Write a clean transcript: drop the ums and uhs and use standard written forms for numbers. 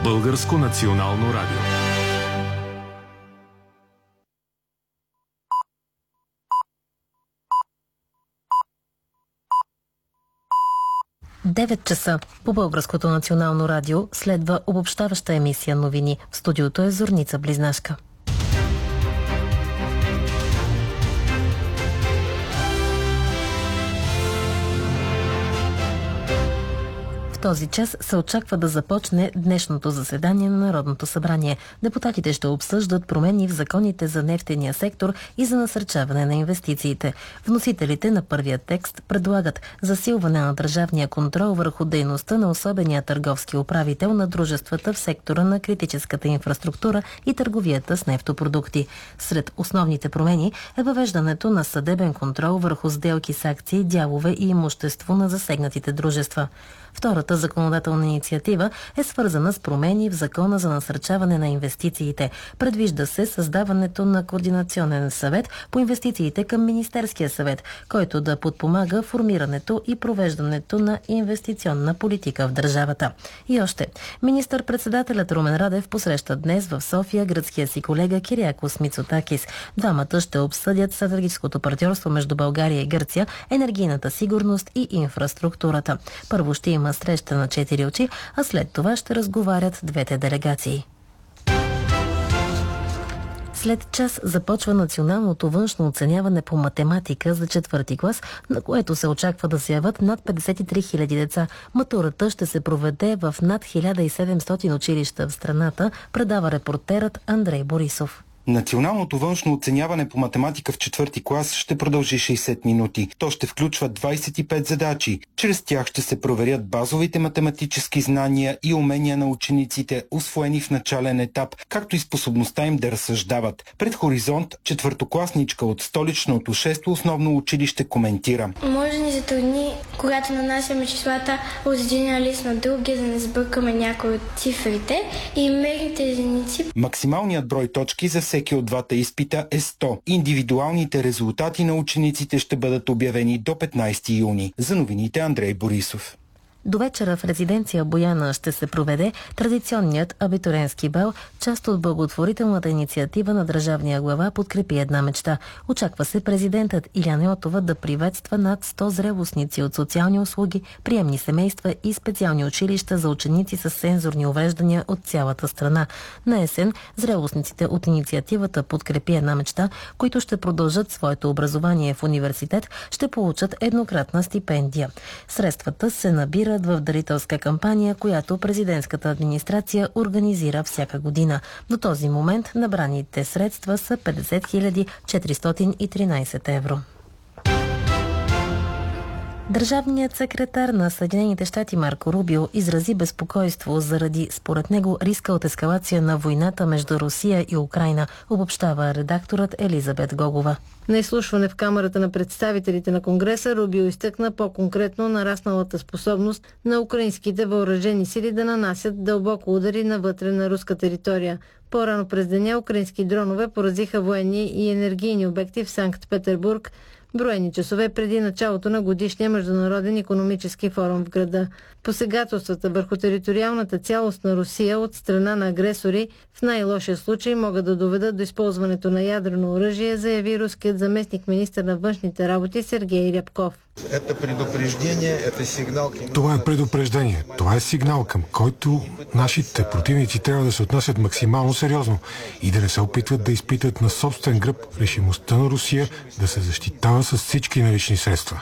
Българско национално радио. Девет часа по Българското национално радио следва обобщаваща емисия новини. В студиото е Зорница Близнашка. В този час се очаква да започне днешното заседание на Народното събрание. Депутатите ще обсъждат промени в законите за нефтения сектор и за насърчаване на инвестициите. Вносителите на първия текст предлагат засилване на държавния контрол върху дейността на особения търговски управител на дружествата в сектора на критическата инфраструктура и търговията с нефтопродукти. Сред основните промени е въвеждането на съдебен контрол върху сделки с акции, дялове и имущество на засегнатите дружества. Втората законодателна инициатива е свързана с промени в Закона за насърчаване на инвестициите. Предвижда се създаването на координационен съвет по инвестициите към Министерския съвет, който да подпомага формирането и провеждането на инвестиционна политика в държавата. И още, министър-председателят Румен Радев посреща днес в София гръцкия си колега Кириакос Мицотакис. Двамата ще обсъдят стратегическото партньорство между България и Гърция, енергийната сигурност и инфраструктурата. Първо ще има среща на 4 очи, а след това ще разговарят двете делегации. След час започва националното външно оценяване по математика за 4-ти клас, на което се очаква да се явят над 53 000 деца. Матурата ще се проведе в над 1700 училища в страната, предава репортерът Андрей Борисов. Националното външно оценяване по математика в 4-ти клас ще продължи 60 минути. То ще включва 25 задачи. Чрез тях ще се проверят базовите математически знания и умения на учениците, усвоени в начален етап, както и способността им да разсъждават. Пред Хоризонт, четвъртокласничка от столичното 6-то основно училище коментира. Може да ни затрудни, когато нанасяме числата от един лист на другия, да не сбъркаме някои от цифрите и мерните единици. Максималният брой точки за всеки от двата изпита е 100. Индивидуалните резултати на учениците ще бъдат обявени до 15 юни. За новините Андрей Борисов. До вечера в резиденция Бояна ще се проведе традиционният абитуренски бал, част от благотворителната инициатива на държавния глава "Подкрепи една мечта". Очаква се президентът Иляна Йотова да приветства над 100 зрелостници от социални услуги, приемни семейства и специални училища за ученици с сензорни увреждания от цялата страна. На есен зрелостниците от инициативата "Подкрепи една мечта", които ще продължат своето образование в университет, ще получат еднократна стипендия. Средствата се набират в дарителска кампания, която президентската администрация организира всяка година. До този момент набраните средства са 50 413 евро. Държавният секретар на Съединените щати Марко Рубио изрази безпокойство заради, според него, риска от ескалация на войната между Русия и Украйна, обобщава редакторът Елизабет Гогова. На изслушване в Камарата на представителите на Конгреса Рубио изтъкна по-конкретно нарасналата способност на украинските въоръжени сили да нанасят дълбоко удари навътре на руска територия. По-рано през деня украински дронове поразиха военни и енергийни обекти в Санкт-Петербург, броени часове преди началото на годишния международен икономически форум в града. Посегателствата върху териториалната цялост на Русия от страна на агресори в най-лошия случай могат да доведат до използването на ядрено оръжие, заяви руският заместник-министър на външните работи Сергей Рябков. Това е предупреждение. Това е сигнал, към който нашите противници трябва да се отнасят максимално сериозно и да не се опитват да изпитат на собствен гръб решимостта на Русия да се защитава с всички налични средства.